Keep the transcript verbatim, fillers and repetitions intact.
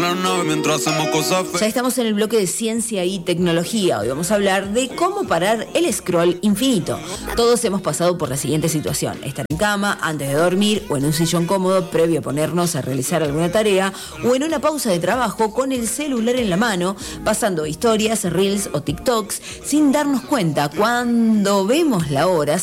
la nave mientras hacemos cosas feas. Ya estamos en el bloque de ciencia y tecnología. Hoy vamos a hablar de cómo parar el scroll infinito. Todos hemos pasado por la siguiente situación: estar en cama, antes de dormir, o en un sillón cómodo previo a ponernos a realizar alguna tarea, o en una pausa de trabajo con el celular en la mano, pasando historias, reels o TikToks, sin darnos cuenta. Cuando vemos la hora,